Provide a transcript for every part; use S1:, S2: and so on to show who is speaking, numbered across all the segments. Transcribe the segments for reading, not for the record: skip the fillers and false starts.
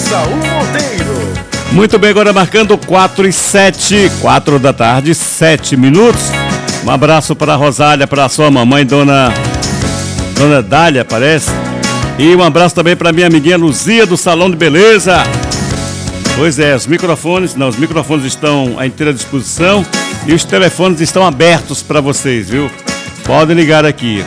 S1: Isaú Monteiro.
S2: Muito bem, agora marcando 4h07, 4 da tarde, 7 minutos. Um abraço para a Rosália, para a sua mamãe, Dona Dália, parece. E um abraço também para minha amiguinha Luzia, do Salão de Beleza. Pois é, os microfones estão à inteira disposição e os telefones estão abertos para vocês, viu? Podem ligar aqui.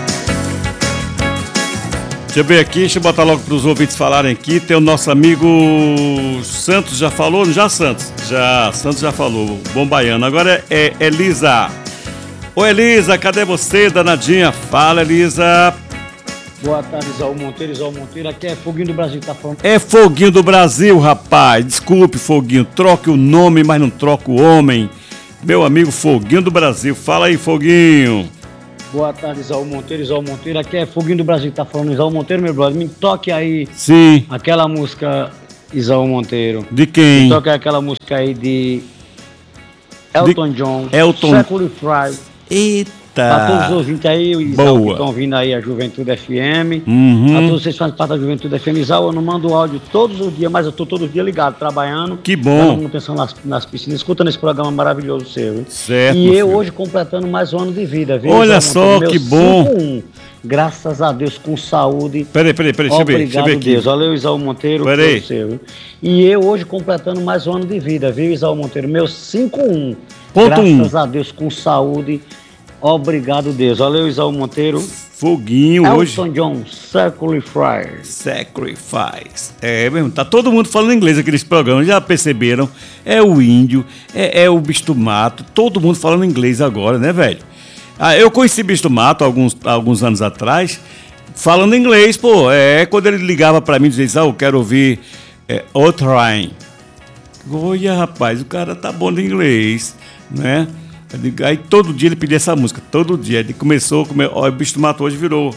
S2: Deixa eu ver aqui, deixa eu botar logo para os ouvintes falarem aqui. Tem o nosso amigo Santos, já falou? Santos já falou, bom baiano. Agora é Elisa. Ô Elisa, cadê você, danadinha? Fala, Elisa.
S3: Boa tarde, Isaú Monteiro, aqui é Foguinho do Brasil que tá falando.
S2: É Foguinho do Brasil, rapaz, desculpe, Foguinho, troque o nome, mas não troca o homem. Meu amigo Foguinho do Brasil, fala aí, Foguinho.
S3: Boa tarde, Isaú Monteiro, aqui é Foguinho do Brasil que tá falando. Isaú Monteiro, meu brother, me toque aí.
S2: Sim.
S3: Aquela música, Isaú Monteiro.
S2: De quem?
S3: Me toque aquela música aí de Elton John. Sacrifice.
S2: Eita.
S3: Para todos os ouvintes aí, Isaú, que estão vindo aí a Juventude FM. A todos vocês que fazem parte da Juventude FM. Isaú, eu não mando áudio todos os dias, mas eu tô todos os dias ligado, trabalhando.
S2: Que bom.
S3: Dando atenção nas piscinas, escutando esse programa maravilhoso seu. Hein?
S2: Certo.
S3: E eu hoje completando mais um ano de vida, viu?
S2: Olha só, que bom.
S3: 5-1. Graças a Deus, com saúde.
S2: Peraí, deixa eu ver aqui.
S3: Deus. Valeu, Isaú Monteiro.
S2: Peraí.
S3: Seu. E eu hoje completando mais um ano de vida, viu, Isaú Monteiro? Meu 5-1.
S2: Ponto
S3: Graças a Deus, com saúde. Obrigado, Deus. Valeu, Isaú Monteiro.
S2: Foguinho
S3: Elton
S2: hoje.
S3: Elton John, Sacrifice.
S2: É mesmo, tá todo mundo falando inglês aqui nesse programa, já perceberam? É o índio, é o bicho do mato, todo mundo falando inglês agora, né, velho? Eu conheci bicho do mato alguns anos atrás, falando inglês, pô. Quando ele ligava pra mim e dizia, eu quero ouvir Outrain. Olha, rapaz, o cara tá bom de inglês, né? Aí todo dia ele pedia essa música, todo dia. Ele começou, o bicho do mato hoje virou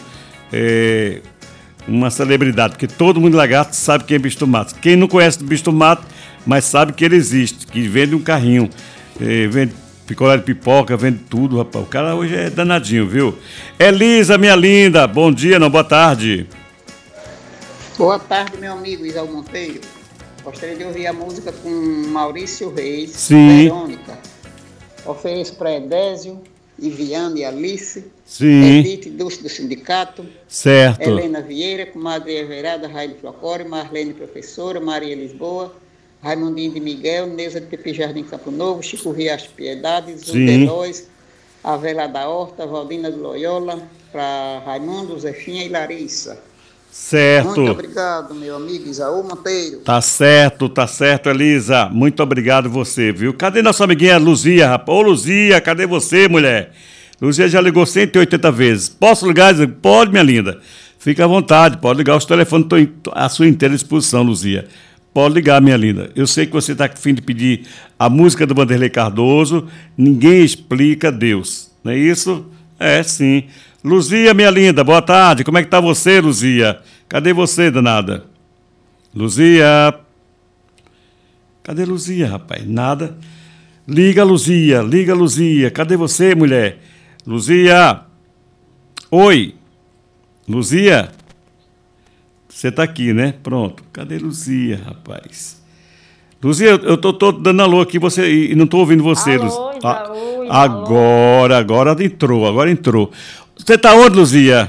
S2: uma celebridade, porque todo mundo lagarto sabe quem é bicho do mato. Quem não conhece o bicho do mato, mas sabe que ele existe, que vende um carrinho, vende picolé de pipoca, vende tudo, rapaz. O cara hoje é danadinho, viu? Elisa, minha linda, bom dia, não, boa tarde.
S4: Boa tarde, meu amigo Isaú Monteiro. Gostaria de ouvir a música com Maurício Reis,
S2: Sim.
S4: Verônica. Ofereço para Edésio, Iviane e Alice,
S2: Sim.
S4: Edith Dulce do Sindicato,
S2: Certo.
S4: Helena Vieira, Comadre Everada, Raide Procório, Marlene Professora, Maria Lisboa, Raimundinho de Miguel, Neuza de Pepe Jardim Campo Novo, Chico Riacho Piedade, Zudelóis, Avela da Horta, Valdina do Loyola, para Raimundo, Zefinha e Larissa.
S2: Certo.
S4: Muito obrigado, meu amigo Isaú Monteiro.
S2: Tá certo, Elisa. Muito obrigado você, viu? Cadê nossa amiguinha Luzia, rapaz? Ô, Luzia, cadê você, mulher? Luzia já ligou 180 vezes. Posso ligar? Pode, minha linda. Fica à vontade, pode ligar. Os telefones estão à sua inteira disposição, Luzia. Pode ligar, minha linda. Eu sei que você está a fim de pedir a música do Vanderlei Cardoso. Ninguém explica Deus. Não é isso? É, sim. Luzia, minha linda, boa tarde. Como é que tá você, Luzia? Cadê você, danada? Luzia. Cadê Luzia, rapaz? Nada. Liga, Luzia. Cadê você, mulher? Luzia. Oi. Luzia. Você tá aqui, né? Pronto. Cadê Luzia, rapaz? Luzia, eu tô dando alô aqui e não tô ouvindo você,
S5: alô,
S2: Luzia.
S5: Isaú,
S2: Agora entrou. Você tá onde, Luzia?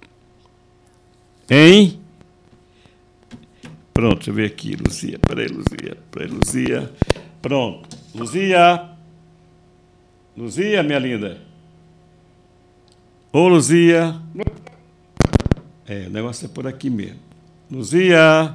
S2: Hein? Pronto, deixa eu ver aqui, Luzia. Peraí, Luzia. Pronto. Luzia, minha linda. Ô, Luzia. O negócio é por aqui mesmo. Luzia.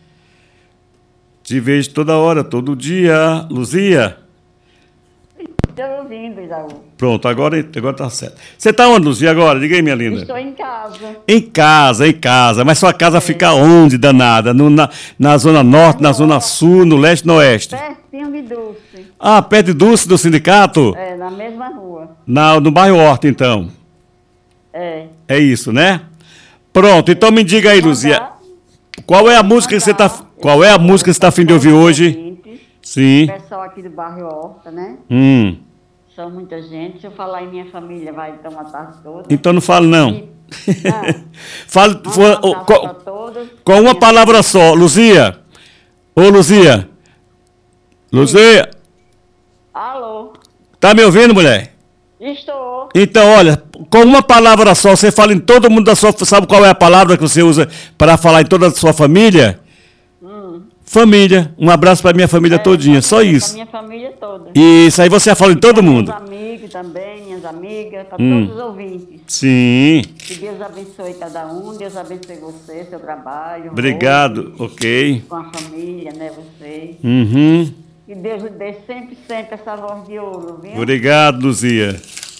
S2: Te vejo toda hora, todo dia. Luzia.
S5: Estou ouvindo, Isaú.
S2: Pronto, agora tá certo. Você tá onde, Luzia, agora? Diga aí, minha linda.
S5: Estou em casa.
S2: Em casa. Mas sua casa fica onde, danada? Na zona norte, na zona sul, no leste, no oeste?
S5: Pertinho de Dulce.
S2: Ah, perto de Dulce, do sindicato?
S5: Na mesma rua.
S2: No bairro Horta, então. É isso, né? Pronto, então me diga aí, Luzia. Qual é a música que você tá a fim de ouvir hoje? Sim.
S5: O pessoal aqui do bairro Horta, né? São muita gente. Se eu falar em minha família, vai então uma tarde toda.
S2: Então não falo, não. Fale com uma palavra só. Luzia, Ô, Luzia. Luzia.
S5: Alô?
S2: Tá me ouvindo, mulher?
S5: Estou.
S2: Então, olha, com uma palavra só, você fala em todo mundo da sua... Sabe qual é a palavra que você usa para falar em toda a sua família? Família. Um abraço para minha família todinha, só isso.
S5: Para minha família toda.
S2: Isso, aí você fala em todo mundo.
S5: Meus amigos também, minhas amigas, para todos os ouvintes.
S2: Sim.
S5: Que Deus abençoe cada um, Deus abençoe você, seu trabalho.
S2: Obrigado,
S5: hoje,
S2: ok.
S5: com a família, né, você.
S2: Uhum.
S5: Que Deus lhe dê sempre essa voz de ouro, viu?
S2: Obrigado, Luzia.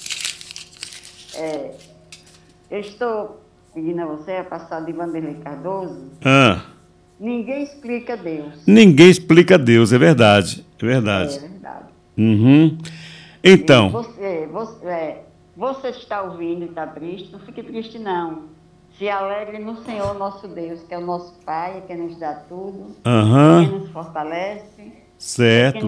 S5: Eu estou pedindo a você a passar de Vanderlei Cardoso. Ninguém explica Deus.
S2: Ninguém explica Deus, é verdade. É verdade.
S5: É verdade.
S2: Uhum. Então.
S5: Você está ouvindo e está triste, não fique triste não. Se alegre no Senhor nosso Deus, que é o nosso Pai, que nos dá tudo, que nos fortalece.
S2: Certo.